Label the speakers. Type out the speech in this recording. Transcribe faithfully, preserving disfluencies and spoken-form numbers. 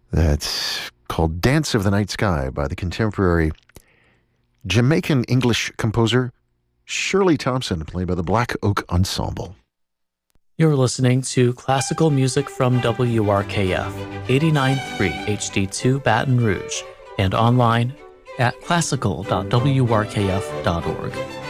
Speaker 1: That's called Dance of the Night Sky by the contemporary Jamaican English composer Shirley Thompson, played by the Black Oak Ensemble.
Speaker 2: You're listening to classical music from W R K F, eighty-nine point three H D two Baton Rouge, and online at classical dot w r k f dot org.